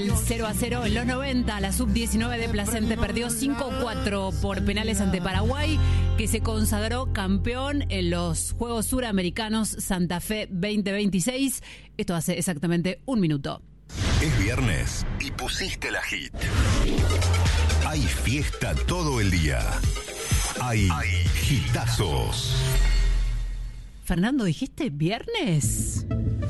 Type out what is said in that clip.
0-0 en los 90, la sub-19 de Placense perdió 5-4 por penales ante Paraguay, que se consagró campeón en los Juegos Suramericanos Santa Fe 2026. Esto hace exactamente un minuto. Es viernes y pusiste la hit. Hay fiesta todo el día. Hay hitazos. Fernando, ¿dijiste viernes?